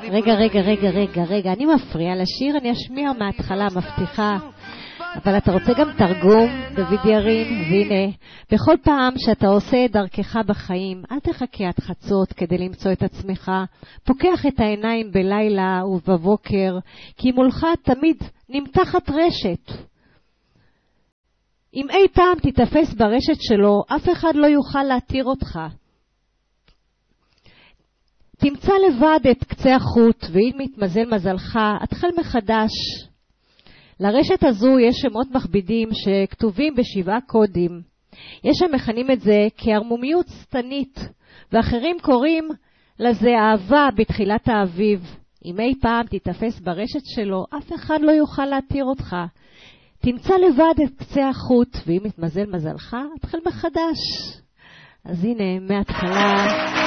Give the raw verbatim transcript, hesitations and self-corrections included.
רגע, רגע, רגע, רגע, רגע, אני מפריע לשיר, אני אשמיע מההתחלה, מבטיחה. אבל אתה רוצה גם תרגום, דוד ירין, והנה, בכל פעם שאתה עושה את דרכך בחיים, אל תחכה עד חצות כדי למצוא את עצמך, פוקח את העיניים בלילה ובבוקר, כי מולך תמיד נמתחת רשת. אם אי פעם תתאפס ברשת שלו, אף אחד לא יוכל להתיר אותך. תמצא לבד את קצה החוט, ואם מתמזל מזלך, התחל מחדש. לרשת הזו יש שמות מכבידים שכתובים בשבעה קודים. יש המכנים את זה כערמומיות סתנית, ואחרים קוראים לזה אהבה בתחילת האביב. אם אי פעם תתאפס ברשת שלו, אף אחד לא יוכל להתיר אותך. תמצא לבד את קצה החוט, ואם מתמזל מזלך, התחל מחדש. אז הנה, מההתחלה...